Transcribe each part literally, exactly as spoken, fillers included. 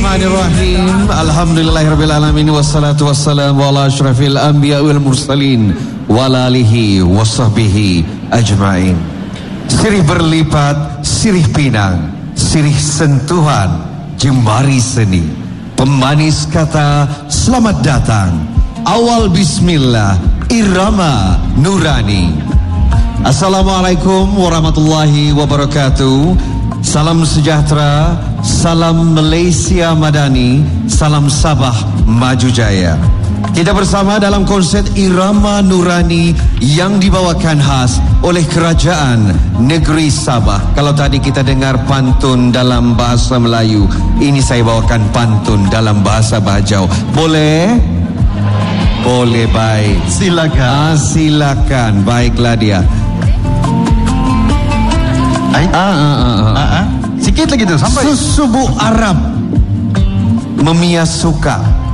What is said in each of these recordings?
Bismillahirrahmanirrahim. Alhamdulillahirrabbilalamin. Wassalatu wassalamu ala asyrafil anbiya wal mursalin wa alihi wa sahbihi ajma'in. Sirih berlipat, sirih pinang, sirih sentuhan, jemari seni, pemanis kata selamat datang. Awal bismillah, irama nurani. Assalamualaikum warahmatullahi wabarakatuh. Salam sejahtera, salam Malaysia Madani, salam Sabah Maju Jaya. Kita bersama dalam konsert Irama Nurani yang dibawakan khas oleh Kerajaan Negeri Sabah. Kalau tadi kita dengar pantun dalam bahasa Melayu, ini saya bawakan pantun dalam bahasa Bajau. Boleh? Boleh, baik. Silakan. Ah, silakan. Baiklah dia. Ay? Ah, ah, ah, ah. Ah, ah. Sikit lagi tu sampai. Susubu Arab memias suka,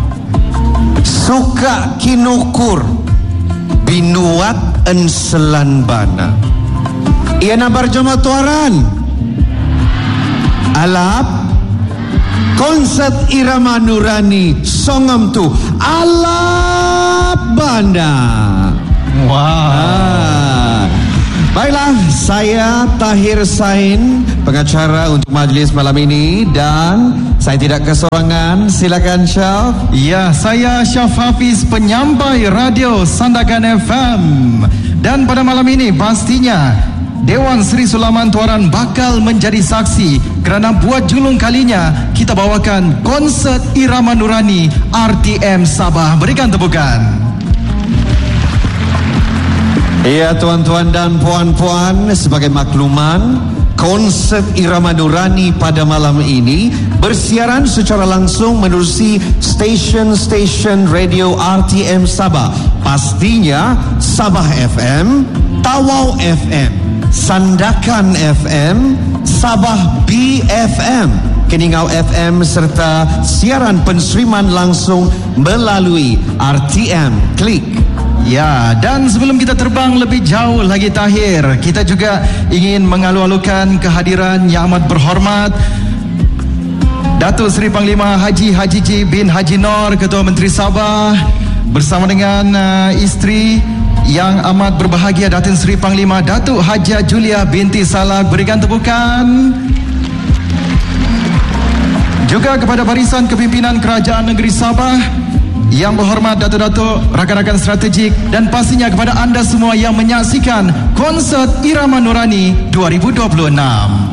suka kinukur binuat enselan bana. Ia nabar jama tuaran alap konsert Irama Nurani songam tu alap bana. Wow. Ah. Baiklah, saya Tahir Sain, pengacara untuk majlis malam ini, dan saya tidak kesorangan. Silakan Syaf. Ya, saya Syaf Hafiz, penyampai radio Sandakan F M. Dan pada malam ini pastinya Dewan Seri Sulaiman Tuaran bakal menjadi saksi kerana buat julung kalinya kita bawakan konsert Irama Nurani R T M Sabah. Berikan tepukan. Ya, tuan-tuan dan puan-puan, sebagai makluman, konsert Irama Nurani pada malam ini bersiaran secara langsung menerusi stesen-stesen radio R T M Sabah. Pastinya Sabah F M, Tawau F M, Sandakan F M, Sabah B F M, Keningau F M, serta siaran penseriman langsung melalui R T M Klik. Ya, dan sebelum kita terbang lebih jauh lagi Tahir, kita juga ingin mengalu-alukan kehadiran yang amat berhormat Datuk Seri Panglima Haji Haji J bin Haji Nor, Ketua Menteri Sabah, bersama dengan uh, isteri yang amat berbahagia Datin Seri Panglima Datuk Hajah Julia binti Salak. Berikan tepukan. Juga kepada barisan kepimpinan Kerajaan Negeri Sabah yang berhormat datuk-datuk, rakan-rakan strategik, dan pastinya kepada anda semua yang menyaksikan konsert Irama Nurani dua ribu dua puluh enam.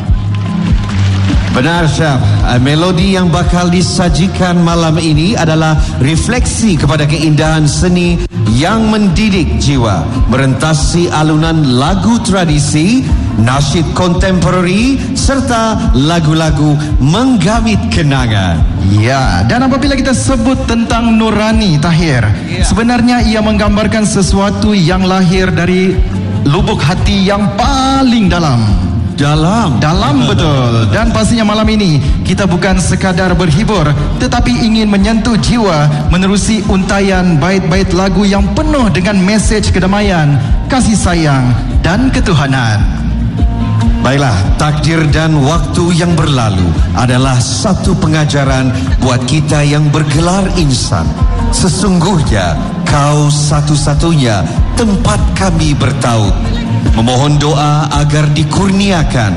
Benar, Syaf. Melodi yang bakal disajikan malam ini adalah refleksi kepada keindahan seni yang mendidik jiwa, merentasi alunan lagu tradisi, nasyid kontemporari, serta lagu-lagu menggamit kenangan. Ya, dan apabila kita sebut tentang Nurani, Tahir, ya, sebenarnya ia menggambarkan sesuatu yang lahir dari lubuk hati yang paling dalam. Dalam Dalam betul. Dan pastinya malam ini kita bukan sekadar berhibur, tetapi ingin menyentuh jiwa menerusi untaian bait-bait lagu yang penuh dengan mesej kedamaian, kasih sayang, dan ketuhanan. Baiklah, takdir dan waktu yang berlalu adalah satu pengajaran buat kita yang bergelar insan. Sesungguhnya kau satu-satunya tempat kami bertaut. Memohon doa agar dikurniakan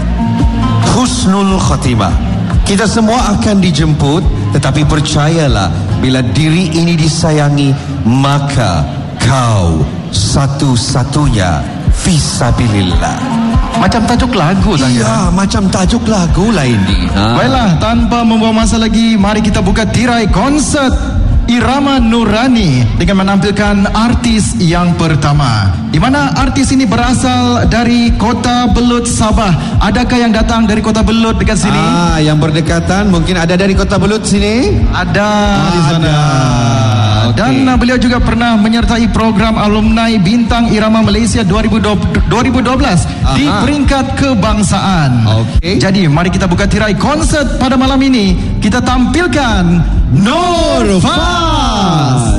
husnul khatimah. Kita semua akan dijemput, tetapi percayalah, bila diri ini disayangi, maka kau satu-satunya fisabilillah. Macam tajuk lagu tak? Ya, macam tajuk lagu lah ini. Ha? Baiklah, tanpa membuang masa lagi, mari kita buka tirai konsert Irama Nurani dengan menampilkan artis yang pertama, di mana artis ini berasal dari Kota Belud, Sabah. Adakah yang datang dari Kota Belud dekat sini? Ah, yang berdekatan mungkin ada dari Kota Belud sini? Ada ah, di sana. Ada. Okay. Dan uh, beliau juga pernah menyertai program alumni Bintang Irama Malaysia dua ribu dua belas di peringkat kebangsaan. Okay. Jadi mari kita buka tirai konsert pada malam ini. Kita tampilkan Nur Faz.